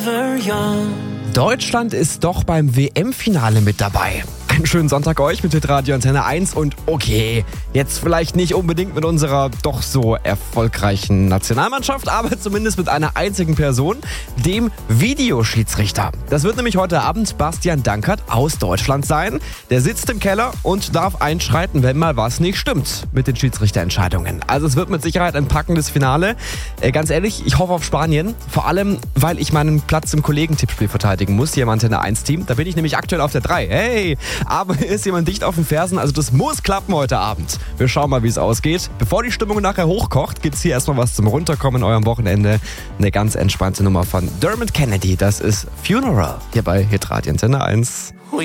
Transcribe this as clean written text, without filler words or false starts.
forever young. Deutschland ist doch beim WM-Finale mit dabei. Einen schönen Sonntag euch mit Hitradio Antenne 1 und okay, jetzt vielleicht nicht unbedingt mit unserer doch so erfolgreichen Nationalmannschaft, aber zumindest mit einer einzigen Person, dem Videoschiedsrichter. Das wird nämlich heute Abend Bastian Dankert aus Deutschland sein. Der sitzt im Keller und darf einschreiten, wenn mal was nicht stimmt mit den Schiedsrichterentscheidungen. Also es wird mit Sicherheit ein packendes Finale. Ganz ehrlich, ich hoffe auf Spanien, vor allem, weil ich meinen Platz im Kollegentippspiel verteidigen muss, hier im Antenne 1 Team. Da bin ich nämlich aktuell auf der 3. Hey! Aber ist jemand dicht auf den Fersen, also das muss klappen heute Abend. Wir schauen mal, wie es ausgeht. Bevor die Stimmung nachher hochkocht, gibt's hier erstmal was zum Runterkommen in eurem Wochenende. Eine ganz entspannte Nummer von Dermot Kennedy, das ist Funeral, hier bei Hitradio Antenne 1.